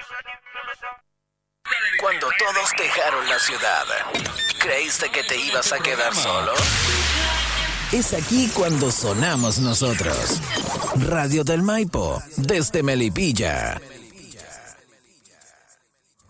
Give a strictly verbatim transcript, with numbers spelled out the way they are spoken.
Cuando todos dejaron la ciudad, ¿creíste que te ibas a quedar solo? Es aquí cuando sonamos nosotros. Radio del Maipo, desde Melipilla.